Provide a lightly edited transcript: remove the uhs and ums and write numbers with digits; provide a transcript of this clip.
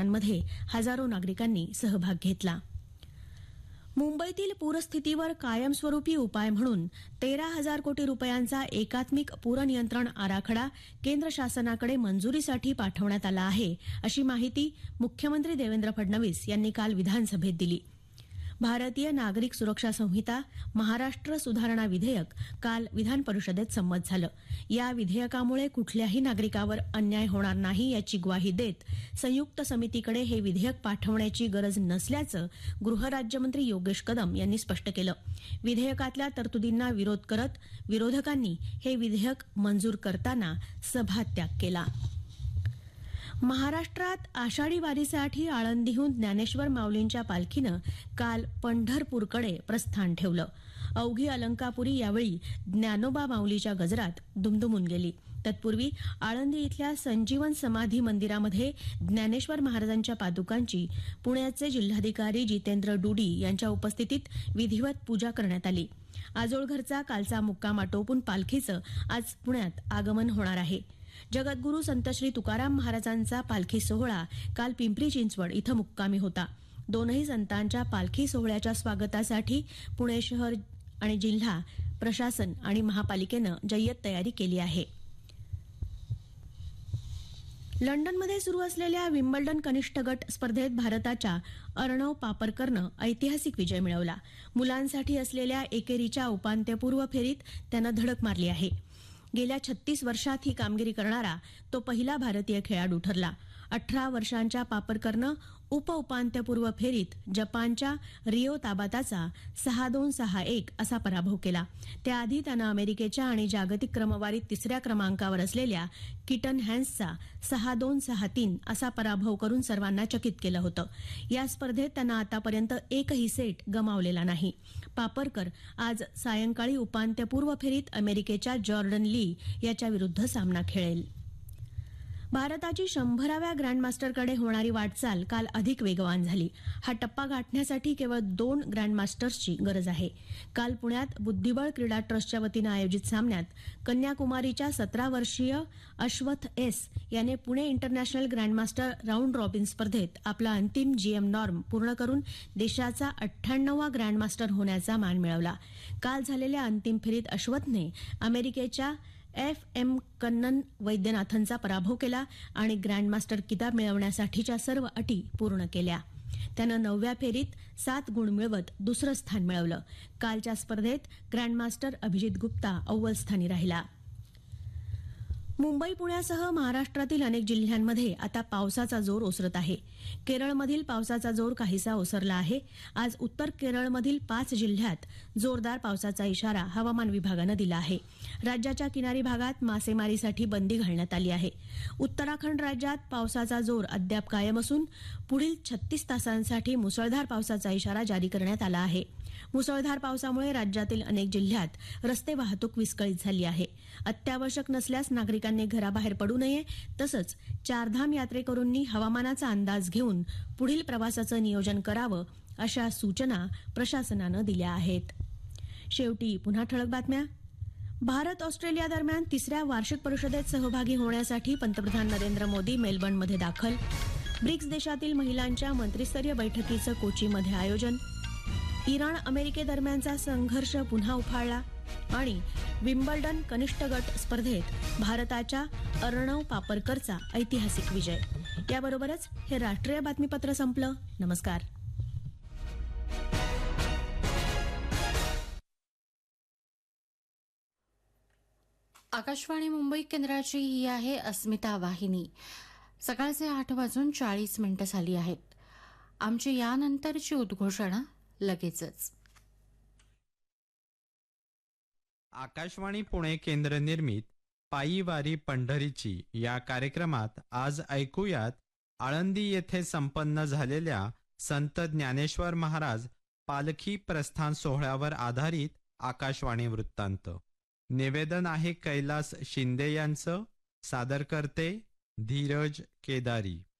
कार्यक्रमांमध्ये हजारो नागरिकांनी सहभाग घेतला. मुंबईतील पूरस्थितीवर कायमस्वरूपी उपाय म्हणून 13,000 कोटी रुपयांचा एकात्मिक पूरनियंत्रण आराखडा केंद्र शासनाकडे मंजुरीसाठी पाठवण्यात आला आहे, अशी माहिती मुख्यमंत्री देवेंद्र फडणवीस यांनी काल विधानसभेत दिली. भारतीय नागरिक सुरक्षा संहिता महाराष्ट्र सुधारणा विधेयक काल विधान परिषदेत संमत झालं. या विधेयकामुळे कुठल्याही नागरिकावर अन्याय होणार नाही याची ग्वाही देत संयुक्त समितीकडे हे विधेयक पाठवण्याची गरज नसल्याचं गृहराज्यमंत्री योगेश कदम यांनी स्पष्ट केलं. विधेयकातल्या तरतुदींना विरोध करत विरोधकांनी हे विधेयक मंजूर करताना सभात्याग केला. महाराष्ट्रात आषाढी वारीसाठी आळंदीहून ज्ञानेश्वर माऊलींच्या पालखीनं काल पंढरपूरकडे प्रस्थान ठेवलं. अवघी अलंकापुरी यावेळी ज्ञानोबा माऊलीच्या गजरात दुमदुमून गेली. तत्पूर्वी आळंदी इथल्या संजीवन समाधी मंदिरामध्ये ज्ञानेश्वर महाराजांच्या पादुकांची पुण्याचे जिल्हाधिकारी जितेंद्र डुडी यांच्या उपस्थितीत विधिवत पूजा करण्यात आली. आजोळघरचा कालचा मुक्काम आटोपून पालखीचं आज पुण्यात आगमन होणार आहे. जगद्गुरू संत श्री तुकाराम महाराजांचा पालखी सोहळा काल पिंपरी चिंचवड इथं मुक्कामी होता. दोनही संतांच्या पालखी सोहळ्याच्या स्वागतासाठी पुणे शहर आणि जिल्हा प्रशासन आणि महापालिकेनं जय्यत तयारी केली आहे. लंडनमध्ये सुरू असलेल्या विम्बल्डन कनिष्ठ गट स्पर्धेत भारताच्या अर्णव पापरकरनं ऐतिहासिक विजय मिळवला. मुलांसाठी असलेल्या एकेरीच्या उपांत्यपूर्व फेरीत त्यानं धडक मारली आहे. गेल्या 36 वर्षात ही कामगिरी करणारा तो पहिला भारतीय खेळाडू ठरला. 18 वर्षांच्या पापरकरनं उपांत्यपूर्व फेरीत जपानच्या रिओ ताबाताचा 6-2, 6-1 असा पराभव केला. त्याआधी त्यानं अमेरिकेच्या आणि जागतिक क्रमवारीत तिसऱ्या क्रमांकावर असलेल्या किटन हॅन्सचा 6-2, 6-3 असा पराभव करून सर्वांना चकित केलं होतं. या स्पर्धेत त्यानं आतापर्यंत एकही सेट गमावलेला नाही. पापरकर आज सायंकाळी उपांत्यपूर्व फेरीत अमेरिकेच्या जॉर्डन ली याच्या विरुद्ध सामना खेळेल. भारताची 100व्या ग्रँडमास्टरकडे होणारी वाटचाल काल अधिक वेगवान झाली. हा टप्पा गाठण्यासाठी केवळ 2 ग्रँडमास्टर्सची गरज आहे. काल पुण्यात बुद्धिबळ क्रीडा ट्रस्टच्या वतीनं आयोजित सामन्यात कन्याकुमारीच्या 17 वर्षीय अश्वथ एस याने Pune international grandmaster round robin स्पर्धेत आपला अंतिम जीएम नॉर्म पूर्ण करून देशाचा 98वा ग्रँडमास्टर होण्याचा मान मिळवला. काल झालेल्या अंतिम फेरीत अश्वथने अमेरिकेच्या FM कन्नन वैद्यनाथनचा पराभव केला आणि ग्रँडमास्टर किताब मिळवण्यासाठीच्या सर्व अटी पूर्ण केल्या. त्यानं 9व्या फेरीत 7 गुण मिळवत दुसरं स्थान मिळवलं. कालच्या स्पर्धेत ग्रँडमास्टर अभिजित गुप्ता अव्वल स्थानी राहिला. मुंबई पुण्यासह महाराष्ट्रातील अनेक जिल्ह्यांमध्ये आता पावसाचा जोर ओसरत आहे. केरळमधील पावसाचा जोर काहीसा ओसरला आहे. आज उत्तर केरळमधील 5 जिल्ह्यात जोरदार पावसाचा इशारा हवामान विभागानं दिला आहे. राज्याच्या किनारी भागात मासेमारीसाठी बंदी घालण्यात आली आहे. उत्तराखंड राज्यात पावसाचा जोर अद्याप कायम असून पुढील 36 तासांसाठी मुसळधार पावसाचा इशारा जारी करण्यात आला आहे. मुसळधार पावसामुळे राज्यातील अनेक जिल्ह्यात रस्ते वाहतूक विस्कळीत झाली आहे. अत्यावश्यक नसल्यास नागरिकांनी घराबाहेर पडू नये. तसंच चारधाम यात्रेकरूंनी हवामानाचा अंदाज घेऊन पुढील प्रवासाचं नियोजन करावं, अशा सूचना प्रशासनानं दिल्या आहेत. शेवटी पुन्हा ठळक बातम्या. भारत ऑस्ट्रेलिया दरम्यान 3ऱ्या वार्षिक परिषदेत सहभागी होण्यासाठी पंतप्रधान नरेंद्र मोदी मेलबर्नमध्ये दाखल. ब्रिक्स देशातील महिलांच्या मंत्रिस्तरीय बैठकीचं कोचीमध्ये आयोजन. इराण अमेरिकेदरम्यानचा संघर्ष पुन्हा उफाळला आणि विम्बल्डन कनिष्ठ गट स्पर्धेत भारताच्या अर्णव पापरकरचा ऐतिहासिक विजय. याबरोबरच हे राष्ट्रीय बातमीपत्र संपलं. नमस्कार. आकाशवाणी मुंबई केंद्राची ही आहे अस्मिता वाहिनी. सकाळचे 8:40 झाली आहेत. आमची यानंतरची उद्घोषणा लगेचच. आकाशवाणी पुणे केंद्र निर्मित पायी वारी पंढरीची या कार्यक्रमात आज ऐकूयात आळंदी येथे संपन्न झालेल्या संत ज्ञानेश्वर महाराज पालखी प्रस्थान सोहळ्यावर आधारित आकाशवाणी वृत्तांत. निवेदन आहे कैलास शिंदे यांचं. सादर करते धीरज केदारी.